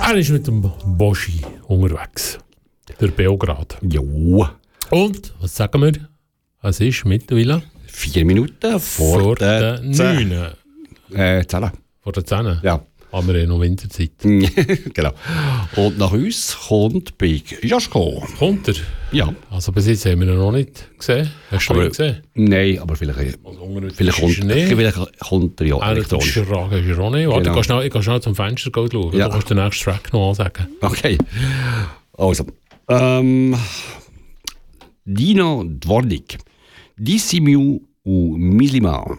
Er ist mit dem Boschi unterwegs. Der Beograd. Jo. Und, was sagen wir? Es ist mittlerweile 4 Minuten vor der 9. 10. Vor der 10. Ja. Aber wir haben noch Winterzeit. Genau. Und nach uns kommt Big Joschko. Kommt er? Ja. Also bis jetzt haben wir ihn noch nicht gesehen. Hast du ihn gesehen? Nein, aber vielleicht kommt er ja elektronisch. Ist auch nicht. Warte, Genau. ich gehe schnell zum Fenster schauen. Ja. Du kannst den nächsten Track noch ansagen. Okay. Also. Dino Dvornik. Dissimiu u Mislima.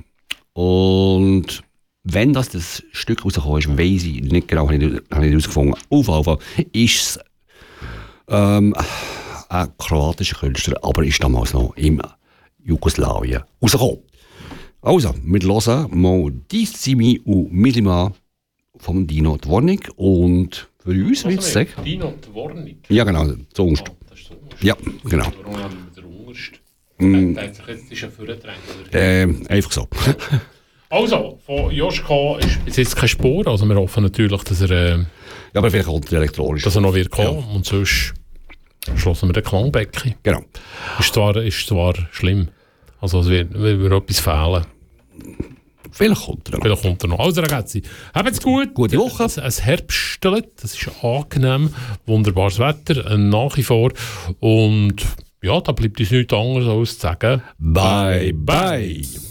Und wenn das Stück rausgekommen ist, weiss ich nicht genau, habe ich nicht herausgefunden. Auf jeden Fall ist es ein kroatischer Künstler, aber ist damals noch in Jugoslawien rausgekommen. Also, wir hören mal Dissimi u Mislima vom Dino Dvornik und für uns würde ich sagen... Dino Dvornik? Ja, genau, so ungst. Das ist so ungst. Ja, genau. Warum haben wir den Unterst? Der hat sich jetzt einen vorgedrängt. Einfach so. Also, von Joschko ist bis jetzt keine Spur. Also wir hoffen natürlich, dass er, Ja, aber vielleicht kommt er elektronisch. dass er noch wird kommen. Und sonst schlossen wir den Klangbecken. Genau. Ist zwar schlimm. Also es wird etwas fehlen. Vielleicht kommt er noch. Vielleicht kommt er noch. Also ragazzi, habt's gut. Gute Woche. Ein Herbststelt, das ist angenehm. Wunderbares Wetter, nach wie vor. Und ja, da bleibt uns nichts anderes als zu sagen. Bye, bye.